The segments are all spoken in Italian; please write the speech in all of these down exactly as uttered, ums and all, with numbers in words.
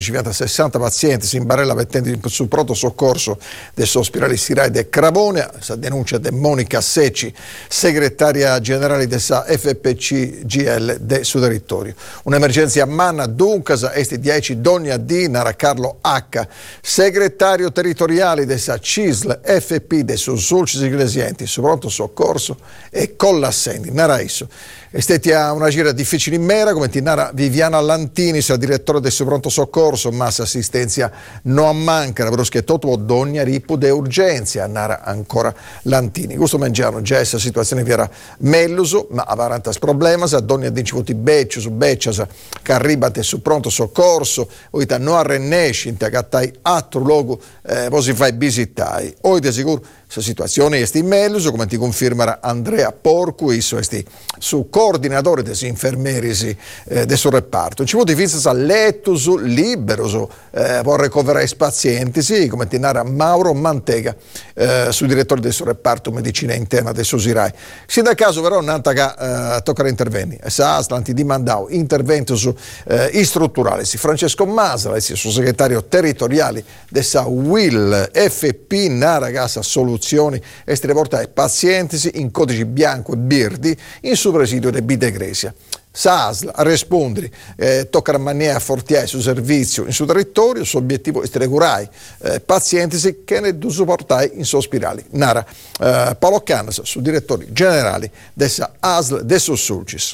sessanta pazienti si imbarella mettendo sul pronto soccorso dell'ospedale Sirai de Cravonia, sa denuncia di Monica Secci, segretaria generale della F P C G L del suo territorio. Un'emergenza a Manna, Duncasa, Esti dieci, Dogna D, Nara Carlo H, segretario territoriale della C I S L F P del suo Sulcis Iglesienti, su pronto soccorso e collassenti. Nara Isso. Esteti a una gira difficile in mera, come Tinara Viviana Lantini, sia direttore del suo pronto soccorso, massa assistenza non manca, la che tutto Dogna Ripu de urgenza, Nara ancora Lantini. Questo mangiano già questa situazione era melluso, ma avarantas problemas, a Dogna dincivuti beccio su beccias, che arriva del suo pronto soccorso, oita non arrennesci, in tagattai altro luogo, eh, poi si fai visitai. Oi di sicuro questa situazione è in melluso, come ti confermerà Andrea Porcu, isso è su coordinatore degli infermieri eh, del suo reparto. Ci vuole difesa a letto su libero su eh, può recuperare i pazienti, sì, come ti narra Mauro Mantega, eh, su direttore del suo reparto medicina interna del suo Sirai. Sì, da caso però nanta che eh, tocca intervenire. Sa Aslanti di Mandau intervento su eh, strutturale. Sì, Francesco Masala, sì, suo segretario territoriale della W I L F P Nara Gasa Soluzioni e riportare pazienti in codici bianco e birdi in su presidio di Bidegresia. Sa A S L a rispondere, eh, tocca a maniera fortiare sul servizio in suo territorio, il suo obiettivo è regolare eh, pazienti che ne supportare in suo ospedali. Nara eh, Paolo Canas, su direttori generali della A S L del Sulcis.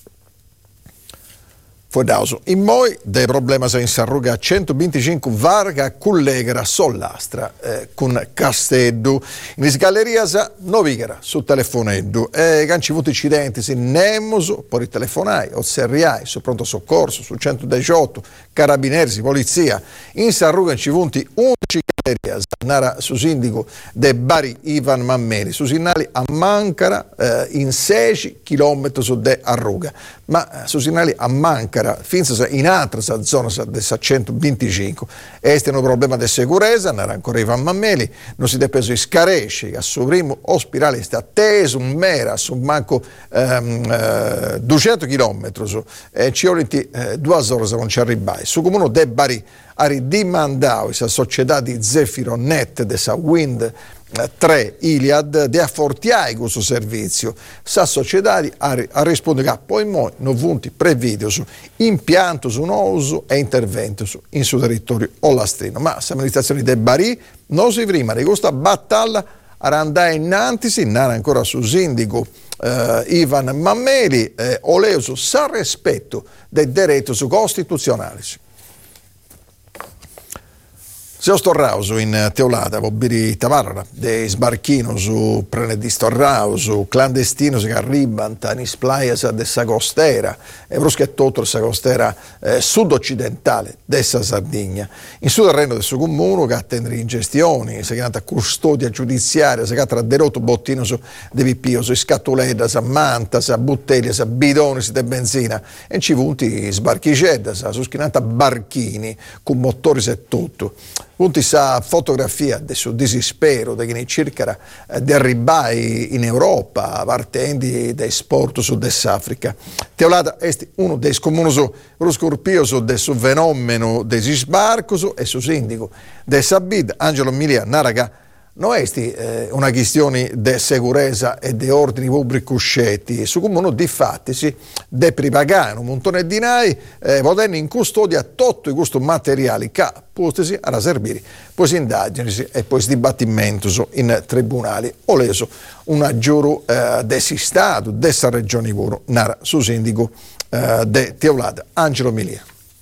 Fodauso. In moi dei problemi in Sarruga centoventicinque Varga collegherà Sollastra eh, con Castello. In galleria Novigera su telefoneddu. E ganci avuto incidenti si Nemoso, poi telefonai, o Serriai, su pronto soccorso, su centodiciotto, carabinieri, polizia. In Sarruga ci vunti undici gallerie. Nara su sindico de Bari Ivan Mammeli. Su sinali a Mancara eh, in sei chilometri su de Arruga. Ma eh, su sinali a Mancara finza in altre zone del centoventicinque. Este è un problema di sicurezza, non era ancora Ivan Mammeli, non si deve scaresci, che sul primo ospedale sta teso, un mera, su manco ehm, eh, duecento chilometri, e ci vogliono eh, due ore se non ci arrivai. Su comune de Bari ha ridimandao questa società di Zefironet, della Wind tre Iliad di affortiare questo servizio. Sa società a rispondere che poi noi non vunti prevideo su impianto su uso e intervento su, in suo territorio olastrino. Ma l'amministrazione del Bari non si prima di questa battaglia a andare innanzi, si nara ancora su sindico eh, Ivan Mammeli, eh, oleuso sa rispetto dei diritti costituzionali. Se ho storrauso in Teolada, Bobiri Tavarra, de sbarchino su prene di storrauso, clandestino che arrivano in splayas de sa costera, e bruschetto sa costera eh, sud-occidentale dessa Sardegna. In sul terreno del suo comune, che attende in gestioni, si chiama custodia giudiziaria, si chiama derotto bottino su de vipio, su scatoletta, sa manta, sa bottiglie, sa bidoni di benzina, e ci vunti sbarchicedda, su schinata barchini, con motori e tutto. Punti sa fotografia del suo disispero di chi ne cerca di arrivare in Europa, partendo dai sport su Africa. Teolada è uno dei scomuni ruscorpioso del suo fenomeno del sbarco e su sindico del Sabid, Angelo Milia Naraga. Non è eh, una questione di sicurezza e di ordini pubblici usciti, su come uno di fatti si deve pagare un montone di denari, eh, potendo in custodia tutti questi materiali che possono a servire poi indagini e poi dibattimento in tribunali. Ho leso una giuro eh, del Stato, della regione Vuro, nara su sindico eh, de Teolada, Angelo Milia.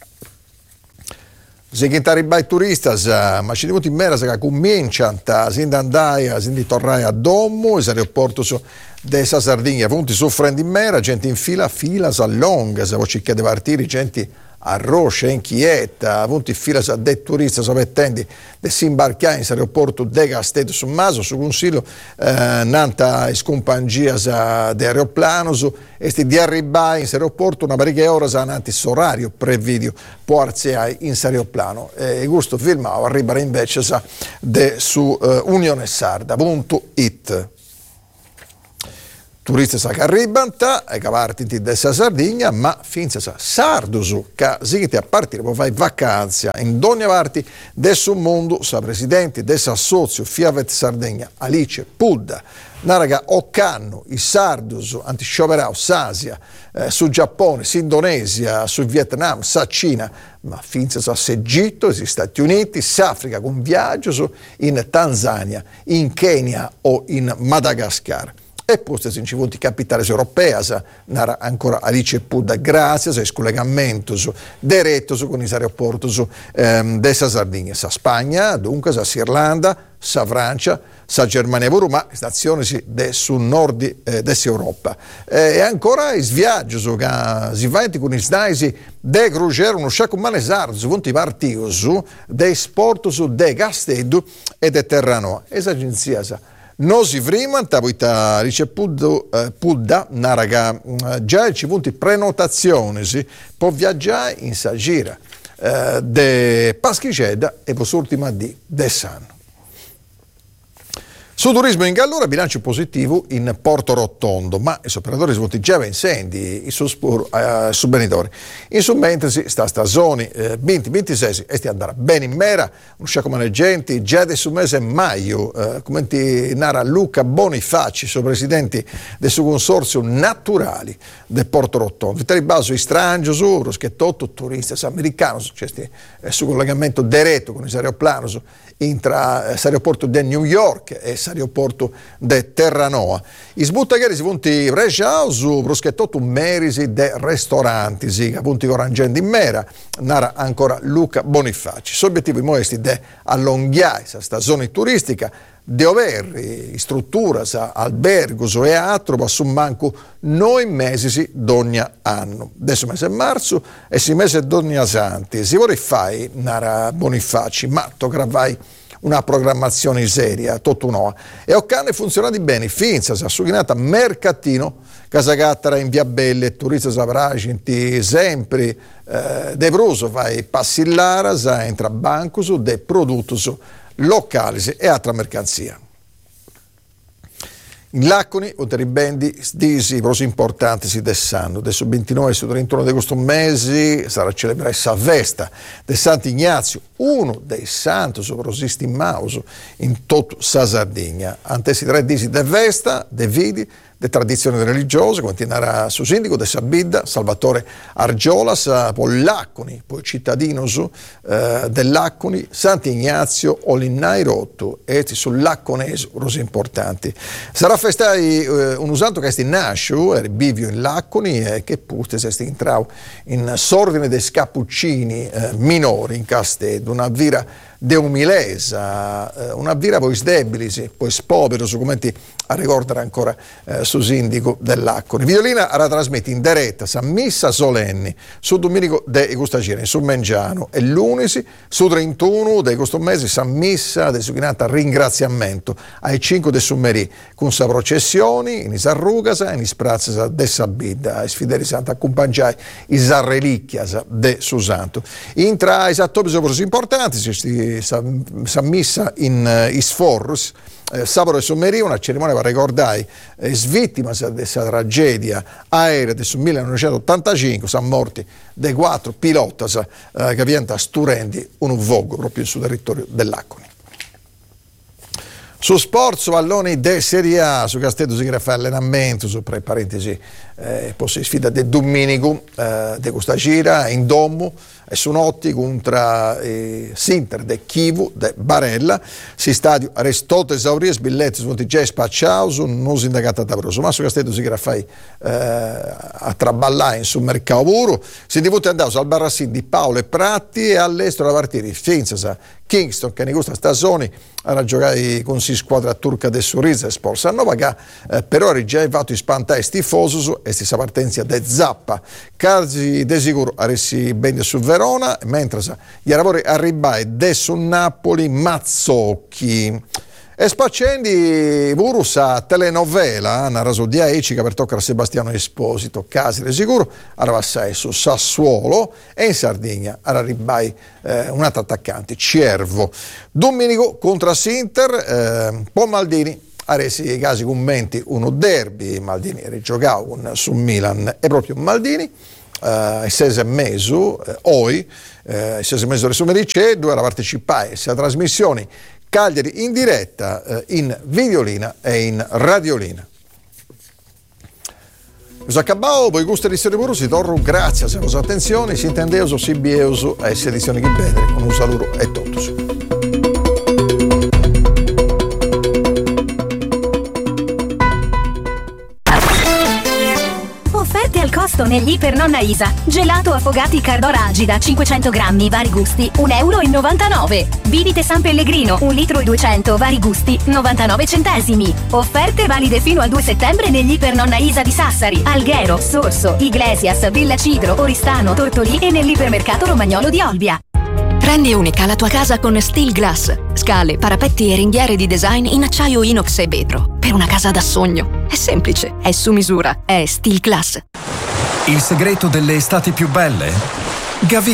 Se che arrivare turisti, ma ci devo in mera che cominciano a andare, a tornare a Domo, l'aeroporto su della Sardegna, punti soffrendo in mera, gente in fila, fila, salonga, se ci chiede partire, gente a Roche, in Chieta, punti in fila a dei turisti, sapettendi, di si imbarcare in aeroporto de Castello su Maso, su consiglio, eh, nanta scompangia di aeroplano, su, e di arrivare in aeroporto una parecchia ora, sa nanti orario previdio, può arziare in aeroplano. E questo filmato arriva invece sa, de, su uh, unionesarda punto it. turisti sa che arribanta e che partiti dessa Sardegna, ma finza sa sardusu che si a partire poi fai vacanza in ogni parte del mondo. Sa presidente dessa socio Fiavet Sardegna Alice Pudda naraga Occanno i sardusu antiscioperao s'Asia eh, su Giappone, su Indonesia, su Vietnam, sa Cina, ma finza sa Egitto, gli Stati Uniti, s'Africa con viaggio su in Tanzania, in Kenya o in Madagascar. E poi in civuti capitali europee, nara ancora Alice Pudda, grazie ai scollegamenti diretto con i aeroporti ehm, della Sardegna, sa Spagna, dunque sa Irlanda, sa Francia, sa Germania pure, ma stazioni sì, de sul nord eh, dell'Europa. Eh, e ancora i viaggi che si vanno con i snaisi de crociera, uno sciacco manesardo, su punti partiti su dei sport su de Castello e de Terranova. E l'agenzia sa Nosi Freeman, tabuita Alice Pudda, Pudda naraga già ci punti prenotazioni, sì, può viaggiare in sa gira eh, de Paschiceda e poi ultima di de Sanno. Su turismo in Gallura, bilancio positivo in Porto Rotondo, ma i operatori svolti già incendi, i suoi eh, subvenitori. In su mentre si sta stagione eh, venti ventisei e sti andare bene in mera, un sciacco maneggianti già del su mese maggio, eh, come ti narra Luca Bonifaci, suo presidente del suo consorzio Naturali del Porto Rotondo. Vitali Baso, i strangio su, roschettotto, turisti americani, cioè eh, su collegamento diretto con i aeroplani, intra eh, l'aeroporto di New York e l'aeroporto di Terranova. I sbuttagheri si punti Brescia su proschettotto merisi de ristoranti, sì, appunto corangendo in mera, narra ancora Luca Bonifaci. L'obiettivo di questi è allungare questa zona turistica, di avere strutture, alberghi e altro, ma su manco noi mesi d'ogni anno. Adesso mese marzo e si mese d'ogni santi. Si vuole fare, narra Bonifaci, ma tocca fare una programmazione seria, tutto no. E Occane funzionati bene, finza, sa suchinata mercatino, Casagattara in via Belle, turisti sapragenti, sempre, eh, de Bruso, fai passillara, sa entra bancus, de produttus locali e altra mercanzia. In Laconi, otteribendi, disi, prosi importanti si dessanno. Adesso ventinove e trentuno di questo mese sarà celebrata questa festa di Sant'Ignazio, uno dei santi prosi stimaus in tutta la Sardegna. Antesi tre disi di festa, de vidi, de tradizioni religiose, continuerà su sindaco de Sabidda, Salvatore Argiolas, poi Laconi, poi cittadinos eh, dell'Acconi, Sant'Ignazio, Olinnai Rotto e sull'Acconese, cose importanti. Sarà festai eh, un usanto che è in Nascio, è bivio in Laconi e che puste se in trau in sordine dei scappuccini eh, minori in Castello, una vira de umilesa, una vira poi sdebili, sì, poi spovero, su commenti a ricordare ancora eh, su sindaco dell'Acconi. Violina era trasmette in diretta sa missa solenni su Domenico de Gustagire, su Mengiano e l'unisi su trentuno di questo mese sa missa de suchinata ringraziamento ai cinque de Summerì con sa processioni in Isarrugasa e in Isprazza de Sabidda ai fedeli santa accompagnai isa relicchias de Susanto. Intra i sattopi sono importanti si sa, sa missa in uh, Isforrus Eh, sabato e Sommerì, una cerimonia per ricordare le eh, vittime di questa tragedia aerea del millenovecentottantacinque, sono morti dei quattro piloti eh, che viennero sturendi un vogo proprio sul territorio dell'Acconi. Su sport, su palloni de Serie A, su Castello si fa allenamento, su pre parentesi, eh, poi si sfida del Domenico eh, de questa gira in Domo e su notti contro eh, Sinter de Chivu de Barella, si stadio restoto esaurito, biglietti sono già spacciati, non si indagata da Broso, ma su Castello si fa eh, a traballare sul mercato puro, si diventa andato al Barrassin di Paolo e Pratti e all'estero da partire Finza, Kingston, che in questa stagione era giocare con si squadra turca del Surizza e Sports Annova, che eh, però era già fatto i spantai stifosi e stessa partenza de Zappa. Casi de sicuro aressi bene su Verona, mentre gli lavori arrivai de su Napoli Mazzocchi. E spaccendi Vurus a telenovela, narra su dieci che per toccare a Sebastiano Esposito, casi di sicuro, arrivassai su Sassuolo e in Sardegna arrivai eh, un altro attaccante, Ciervo. Domenico contro Sinter, eh, Pomaldini ha resi i casi commenti uno derby, Maldini rigiocava con su Milan e proprio Maldini, eh, sei mesi, eh, oi, eh, sei mesi resume di c'è, dove la partecipai sia trasmissioni Cagliari in diretta, eh, in videolina e in radiolina. Us acabau, poi gusto di essere si torno, grazie a la vostra attenzione, si intendeuso, si bieuso a essere edizioni che bene, con un saluto e tutti. Offerte al costo negli Iper Nonna Isa. Gelato Affogati Cardora Agida cinquecento grammi, vari gusti, un euro e novantanove. Bibite San Pellegrino, un litro e duecento, vari gusti, novantanove centesimi. Offerte valide fino al due settembre negli Iper Nonna Isa di Sassari, Alghero, Sorso, Iglesias, Villa Cigro, Oristano, Tortolì e nell'ipermercato Romagnolo di Olbia. Rendi unica la tua casa con Steel Glass. Scale, parapetti e ringhiere di design in acciaio inox e vetro. Per una casa da sogno. È semplice, è su misura, è Steel Glass. Il segreto delle estati più belle? Gavì.